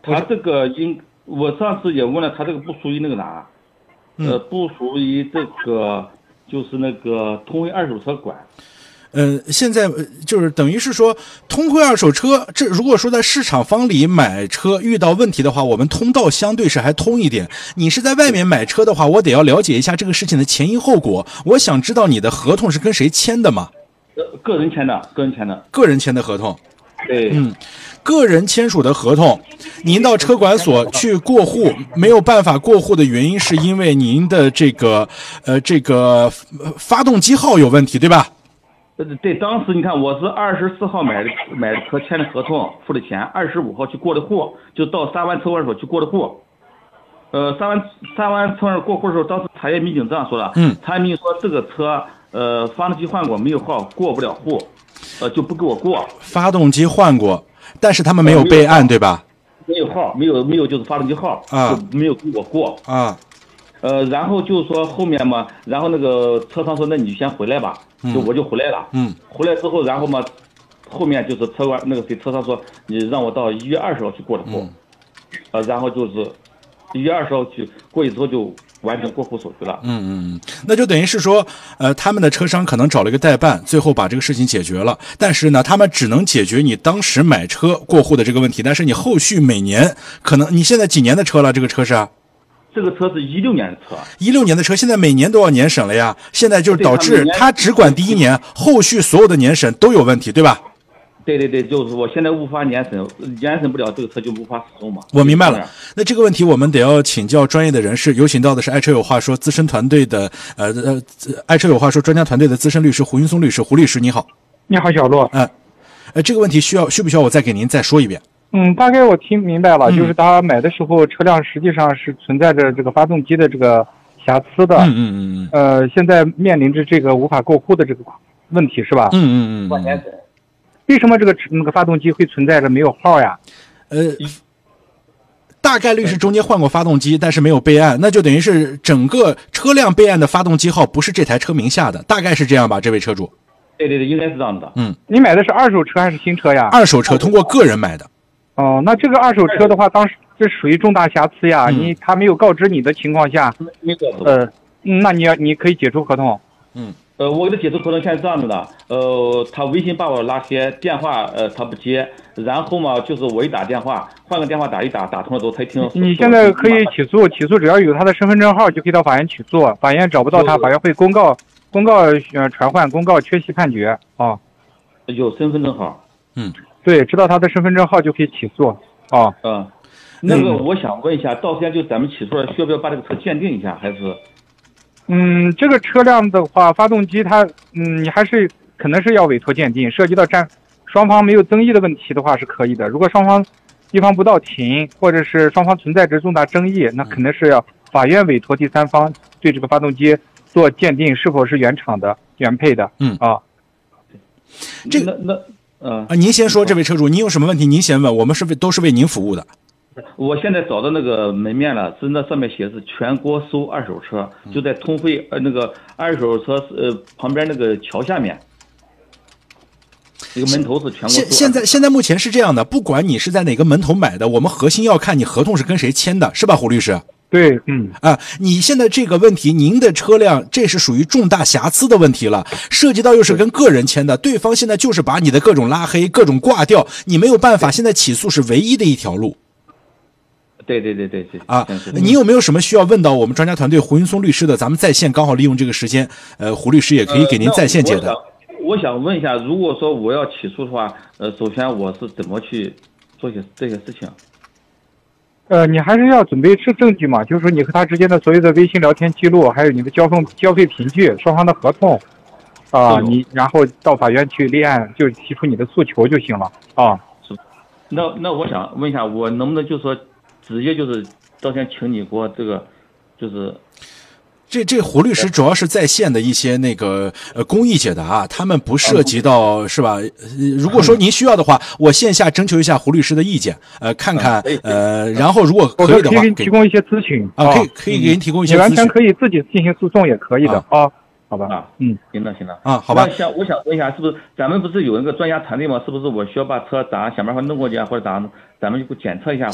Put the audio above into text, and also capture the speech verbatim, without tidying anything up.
他这个应我上次也问了，他这个不属于那个哪， 嗯、 呃，不属于这个就是那个通惠二手车管。 呃，现在就是等于是说，通惠二手车，这如果说在市场方里买车遇到问题的话，我们通道相对是还通一点。你是在外面买车的话，我得要了解一下这个事情的前因后果。我想知道你的合同是跟谁签的嘛？ 呃，个人签的，个人签的， 个人签的合同。 对， 嗯，个人签署的合同，您到车管所去过户，没有办法过户的原因是因为您的这个呃这个发动机号有问题，对吧？ 呃，对，当时你看我是二十四号买的买的车，签的合同，付的钱，二十五号去过的户，就到三湾车管所去过的户。呃，三湾三湾车管所过户的时候，当时查验民警这样说的， 嗯， 查验民警说这个车呃发动机换过，没有号，过不了户，呃就不给我过。 发动机换过，但是他们没有备案，对吧？ 没有号，没有没有就是发动机号啊， 就没有给我过啊。 呃，然后就说后面嘛，然后那个车商说，那你先回来吧， 嗯、 就我就回来了。 嗯， 回来之后，然后嘛，后面就是车管那个谁车商说，你让我到一月二十号去过的户， 嗯、 呃，然后就是一月二十号去过去之后就完成过户手续了。 嗯嗯，那就等于是说，呃，他们的车商可能找了一个代办，最后把这个事情解决了。但是呢，他们只能解决你当时买车过户的这个问题，但是你后续每年可能你现在几年的车了？这个车是啊？ 这个车是一六年的车， 一六年的车，现在每年都要年审了呀。现在就是导致他只管第一年，后续所有的年审都有问题，对吧？ 对对对，就是我现在无法年审，年审不了这个车就无法使用嘛。 我明白了，那这个问题我们得要请教专业的人士，有请到的是爱车有话说资深团队的呃呃爱车有话说专家团队的资深律师胡云松律师，胡律师你好。 你好，小洛。 嗯，呃，这个问题需要需不需要我再给您再说一遍？ 嗯，大概我听明白了，嗯、就是他买的时候车辆实际上是存在着这个发动机的这个瑕疵的。 嗯嗯嗯。 呃，现在面临着这个无法过户的这个问题是吧？ 嗯嗯嗯。 为什么这个那个发动机会存在着没有号呀？ 呃，大概率是中间换过发动机，但是没有备案，那就等于是整个车辆备案的发动机号不是这台车名下的，大概是这样吧？这位车主。 对对对，应该是这样的。 嗯， 你买的是二手车还是新车呀？ 二手车，通过个人买的。 哦，那这个二手车的话，当时这属于重大瑕疵呀。嗯、你他没有告知你的情况下， 没告知。 呃，那你要你可以解除合同。 嗯。 呃，我给他解除合同现在是这样子的，呃，他微信把我拉黑，电话呃他不接，然后嘛就是我一打电话，换个电话打一打，打通了之后他一听。 你现在可以起诉，起诉只要有他的身份证号就可以到法院起诉，法院找不到他，法院会公告公告呃传唤，公告缺席判决啊。 有身份证号。 嗯， 对，知道他的身份证号就可以起诉啊。 嗯，那个我想问一下，到时间就咱们起诉了，需要不要把这个车鉴定一下，还是？ 嗯，这个车辆的话，发动机它，嗯，你还是可能是要委托鉴定，涉及到占双方没有争议的问题的话是可以的。如果双方地方不到庭，或者是双方存在着重大争议，那肯定是要法院委托第三方对这个发动机做鉴定，是否是原厂的、原配的。 嗯啊， 这个那那呃啊，您先说，这位车主，您有什么问题您先问，我们是为都是为您服务的。 我现在找到那个门面了，是那上面写的是全国收二手车，就在通惠呃那个二手车呃旁边那个桥下面，那个门头是全国收。 现现在现在目前是这样的，不管你是在哪个门头买的，我们核心要看你合同是跟谁签的，是吧，胡律师？ 对，嗯啊，你现在这个问题，您的车辆这是属于重大瑕疵的问题了，涉及到又是跟个人签的，对方现在就是把你的各种拉黑、各种挂掉，你没有办法，现在起诉是唯一的一条路。 对对对对对啊！你有没有什么需要问到我们专家团队胡云松律师的？咱们在线刚好利用这个时间，呃，胡律师也可以给您在线解答。 呃、我, 我想问一下，如果说我要起诉的话，呃，首先我是怎么去做些这些事情？ 呃，你还是要准备证证据嘛，就是说你和他之间的所有的微信聊天记录，还有你的交费交费凭据、双方的合同，啊、呃，你然后到法院去立案，就提出你的诉求就行了啊。 是，那那我想问一下，我能不能就说？直接就是到先请你给我这个，就是这这胡律师主要是在线的一些那个呃公益解答，他们不涉及到是吧？如果说您需要的话，我线下征求一下胡律师的意见，呃，看看呃，然后如果可以的话， 可以提供一些咨询啊，可以可以给您提供一些咨询， 你完全可以自己进行诉讼也可以的啊。好吧， 啊， 嗯， 行了行了啊，好吧。 想我想问一下，是不是咱们不是有那个专家团队吗？是不是我需要把车咋想办法弄过去啊，或者咋，咱们就检测一下？